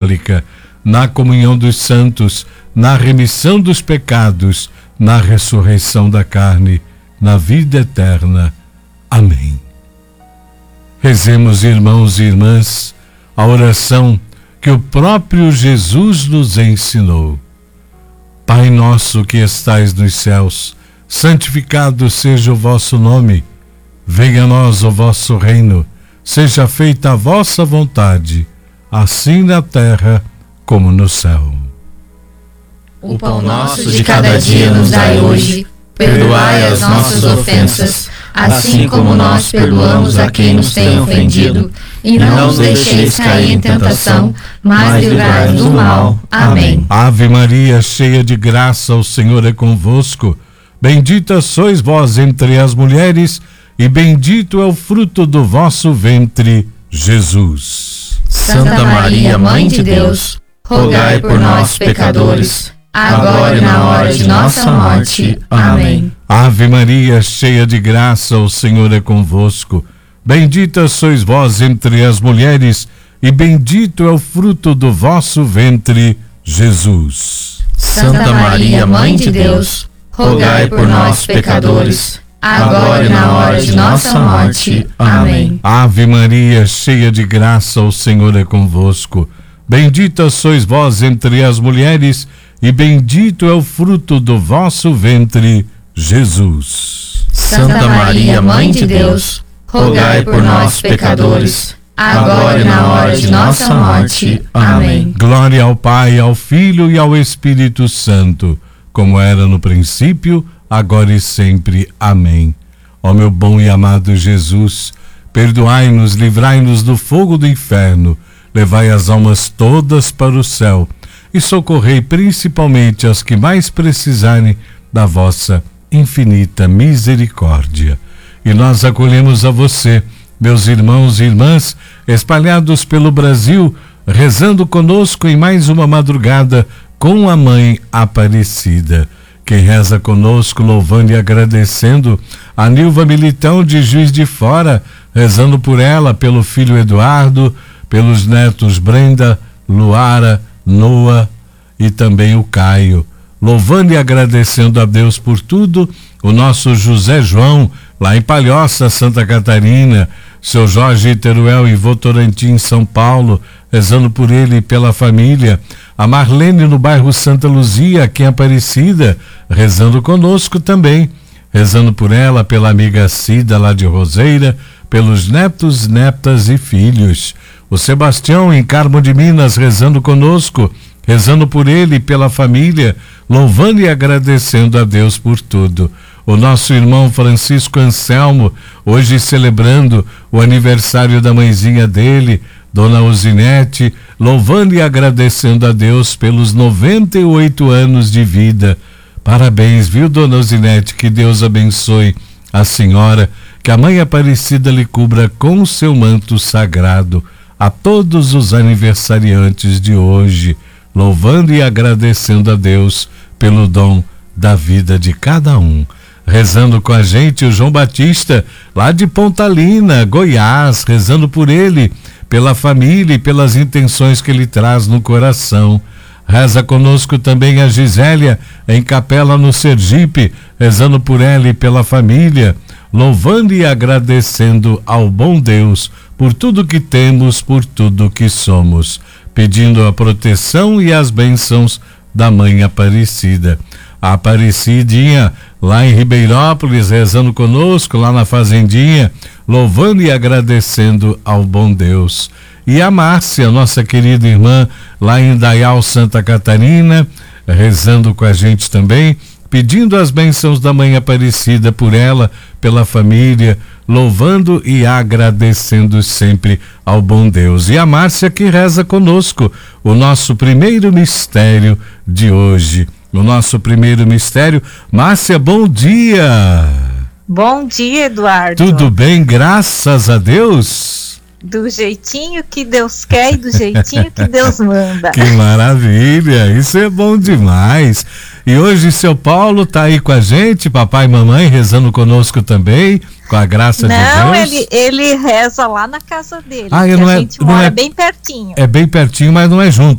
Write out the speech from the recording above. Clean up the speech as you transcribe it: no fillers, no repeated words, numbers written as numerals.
Apostólica, na comunhão dos santos, na remissão dos pecados, na ressurreição da carne, na vida eterna. Amém. Rezemos, irmãos e irmãs, a oração que o próprio Jesus nos ensinou. Pai nosso que estais nos céus, santificado seja o vosso nome. Venha a nós o vosso reino. Seja feita a vossa vontade, assim na terra como no céu. O pão nosso de cada dia nos dai hoje. Perdoai as nossas ofensas, assim como nós perdoamos a quem nos tem ofendido. E não nos deixeis cair em tentação, mas livrai-nos do mal. Amém. Ave Maria, cheia de graça, o Senhor é convosco. Bendita sois vós entre as mulheres, e bendito é o fruto do vosso ventre, Jesus. Santa Maria, Mãe de Deus, rogai por nós, pecadores, agora e na hora de nossa morte. Amém. Ave Maria, cheia de graça, o Senhor é convosco. Bendita sois vós entre as mulheres, e bendito é o fruto do vosso ventre, Jesus. Santa Maria, Mãe de Deus, rogai por nós, pecadores, agora e na hora de nossa morte. Amém. Ave Maria, cheia de graça, o Senhor é convosco. Bendita sois vós entre as mulheres, e bendito é o fruto do vosso ventre, Jesus. Santa Maria, Mãe de Deus, rogai por nós, pecadores, agora e na hora de nossa morte. Amém. Glória ao Pai, ao Filho e ao Espírito Santo, como era no princípio, agora e sempre. Amém. Ó meu bom e amado Jesus, perdoai-nos, livrai-nos do fogo do inferno, levai as almas todas para o céu e socorrei principalmente as que mais precisarem da vossa infinita misericórdia. E nós acolhemos a você, meus irmãos e irmãs, espalhados pelo Brasil, rezando conosco em mais uma madrugada com a Mãe Aparecida. Quem reza conosco, louvando e agradecendo, a Nilva Militão de Juiz de Fora, rezando por ela, pelo filho Eduardo, pelos netos Brenda, Luara, Noah e também o Caio. Louvando e agradecendo a Deus por tudo, o nosso José João, lá em Palhoça, Santa Catarina, seu Jorge Teruel em Votorantim, São Paulo, rezando por ele e pela família. A Marlene no bairro Santa Luzia, aqui em Aparecida, rezando conosco também, rezando por ela, pela amiga Cida lá de Roseira, pelos netos, netas e filhos. O Sebastião em Carmo de Minas, rezando conosco, rezando por ele e pela família, louvando e agradecendo a Deus por tudo. O nosso irmão Francisco Anselmo, hoje celebrando o aniversário da mãezinha dele, Dona Uzinete, louvando e agradecendo a Deus pelos 98 anos de vida. Parabéns, viu, Dona Uzinete? Que Deus abençoe a senhora, que a Mãe Aparecida lhe cubra com o seu manto sagrado. A todos os aniversariantes de hoje, louvando e agradecendo a Deus pelo dom da vida de cada um. Rezando com a gente o João Batista, lá de Pontalina, Goiás, rezando por ele, pela família e pelas intenções que ele traz no coração. Reza conosco também a Gisélia, em Capela, no Sergipe, rezando por ela e pela família, louvando e agradecendo ao bom Deus por tudo que temos, por tudo que somos, pedindo a proteção e as bênçãos da Mãe Aparecida. A Aparecidinha, lá em Ribeirópolis, rezando conosco, lá na Fazendinha, louvando e agradecendo ao bom Deus. E a Márcia, nossa querida irmã, lá em Indaial, Santa Catarina, rezando com a gente também, pedindo as bênçãos da Mãe Aparecida por ela, pela família, louvando e agradecendo sempre ao bom Deus. E a Márcia que reza conosco o nosso primeiro mistério de hoje. O nosso primeiro mistério. Márcia, bom dia! Bom dia, Eduardo. Tudo bem, graças a Deus? Do jeitinho que Deus quer e do jeitinho que Deus manda. Que maravilha, isso é bom demais. E hoje seu Paulo tá aí com a gente, papai e mamãe rezando conosco também, com a graça de Deus. Não, ele reza lá na casa dele. A gente mora bem pertinho. É bem pertinho, mas não é junto.